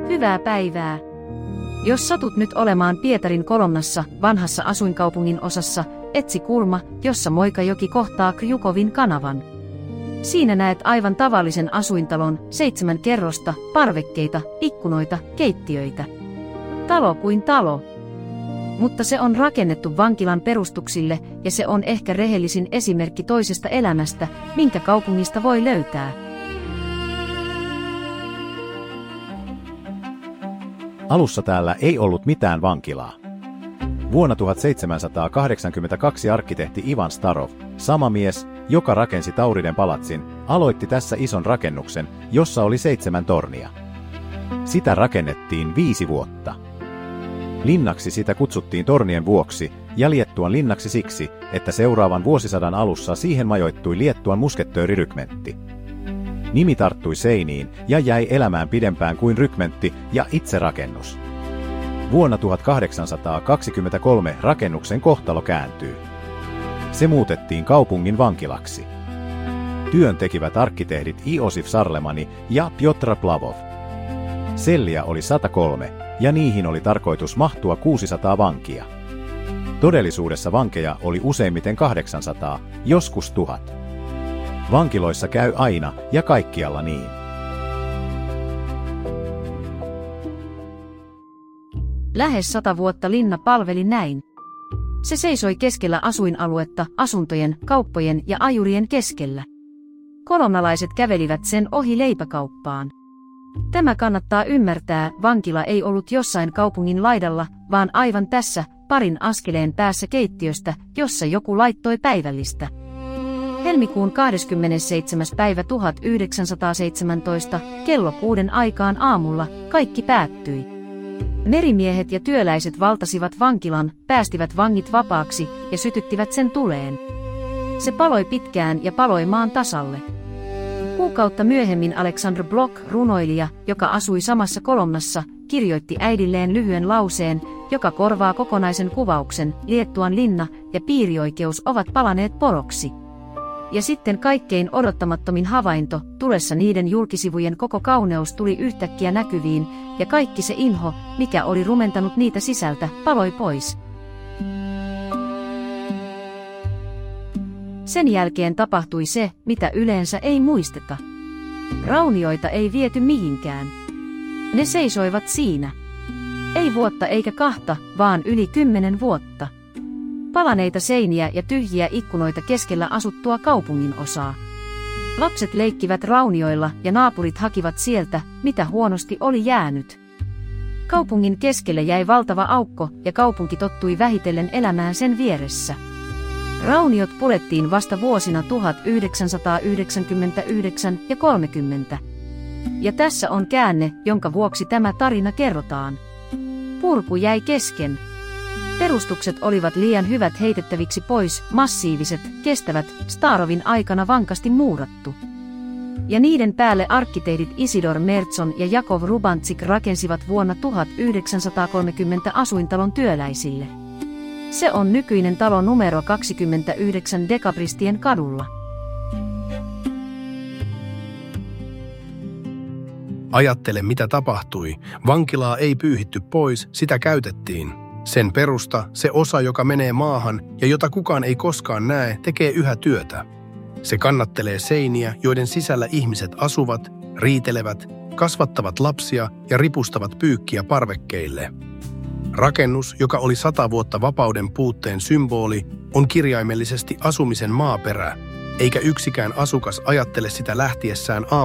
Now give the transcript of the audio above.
Hyvää päivää! Jos satut nyt olemaan Pietarin Kolomnassa, vanhassa asuinkaupungin osassa, etsi kulma, jossa Moikajoki kohtaa Kjukovin kanavan. Siinä näet aivan tavallisen asuintalon, 7 kerrosta, parvekkeita, ikkunoita, keittiöitä. Talo kuin talo. Mutta se on rakennettu vankilan perustuksille ja se on ehkä rehellisin esimerkki toisesta elämästä, minkä kaupungista voi löytää. Alussa täällä ei ollut mitään vankilaa. Vuonna 1782 arkkitehti Ivan Starov, sama mies, joka rakensi Tauriden palatsin, aloitti tässä ison rakennuksen, jossa oli 7 tornia. Sitä rakennettiin 5 vuotta. Linnaksi sitä kutsuttiin tornien vuoksi ja Liettuan linnaksi siksi, että seuraavan vuosisadan alussa siihen majoittui Liettuan muskettöörirykmentti. Nimi tarttui seiniin ja jäi elämään pidempään kuin rykmentti ja itse rakennus. Vuonna 1823 rakennuksen kohtalo kääntyy. Se muutettiin kaupungin vankilaksi. Työn tekivät arkkitehdit Iosif Sarlemani ja Pjotr Plavov. Selliä oli 103 ja niihin oli tarkoitus mahtua 600 vankia. Todellisuudessa vankeja oli useimmiten 800, joskus 1000. Vankiloissa käy aina ja kaikkialla niin. Lähes 100 vuotta linna palveli näin. Se seisoi keskellä asuinaluetta, asuntojen, kauppojen ja ajurien keskellä. Kolomnalaiset kävelivät sen ohi leipäkauppaan. Tämä kannattaa ymmärtää, vankila ei ollut jossain kaupungin laidalla, vaan aivan tässä, parin askeleen päässä keittiöstä, jossa joku laittoi päivällistä. Helmikuun 27. päivä 1917, kello 6 aikaan aamulla, kaikki päättyi. Merimiehet ja työläiset valtasivat vankilan, päästivät vangit vapaaksi ja sytyttivät sen tuleen. Se paloi pitkään ja paloi maan tasalle. Kuukautta myöhemmin Aleksandr Blok, runoilija, joka asui samassa Kolomnassa, kirjoitti äidilleen lyhyen lauseen, joka korvaa kokonaisen kuvauksen: Liettuan linna ja piirioikeus ovat palaneet poroksi. Ja sitten kaikkein odottamattomin havainto, tulessa niiden julkisivujen koko kauneus tuli yhtäkkiä näkyviin, ja kaikki se inho, mikä oli rumentanut niitä sisältä, paloi pois. Sen jälkeen tapahtui se, mitä yleensä ei muisteta. Raunioita ei viety mihinkään. Ne seisoivat siinä. Ei vuotta eikä 2, vaan yli 10 vuotta. Palaneita seiniä ja tyhjiä ikkunoita keskellä asuttua kaupungin osaa. Lapset leikkivät raunioilla ja naapurit hakivat sieltä, mitä huonosti oli jäänyt. Kaupungin keskelle jäi valtava aukko ja kaupunki tottui vähitellen elämään sen vieressä. Rauniot purettiin vasta vuosina 1999 ja 30. Ja tässä on käänne, jonka vuoksi tämä tarina kerrotaan. Purku jäi kesken. Perustukset olivat liian hyvät heitettäviksi pois, massiiviset, kestävät, Starovin aikana vankasti muurattu. Ja niiden päälle arkkitehdit Isidor Mertson ja Jakov Rubantsik rakensivat vuonna 1930 asuintalon työläisille. Se on nykyinen talo numero 29 Dekabristien kadulla. Ajattele, mitä tapahtui. Vankilaa ei pyyhitty pois, sitä käytettiin. Sen perusta, se osa, joka menee maahan ja jota kukaan ei koskaan näe, tekee yhä työtä. Se kannattelee seiniä, joiden sisällä ihmiset asuvat, riitelevät, kasvattavat lapsia ja ripustavat pyykkiä parvekkeille. Rakennus, joka oli 100 vuotta vapauden puutteen symboli, on kirjaimellisesti asumisen maaperä, eikä yksikään asukas ajattele sitä lähtiessään